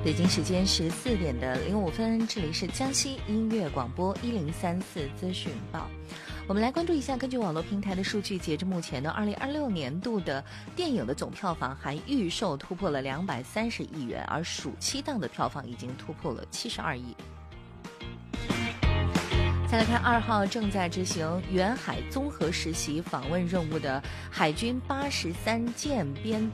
北京时间14:05，这里是江西音乐广播1034资讯报。我们来关注一下，根据网络平台的数据，截至目前的2026年度的电影的总票房含预售突破了230亿元，而暑期档的票房已经突破了72亿。再来看2号正在执行远海综合实习访问任务的海军83舰编